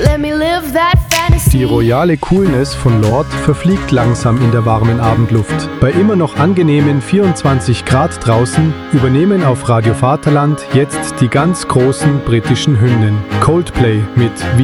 Let me live that fantasy. Die royale Coolness von Lord verfliegt langsam in der warmen Abendluft. Bei immer noch angenehmen 24 Grad draußen übernehmen auf Radio Vaterland jetzt die ganz großen britischen Hymnen. Coldplay mit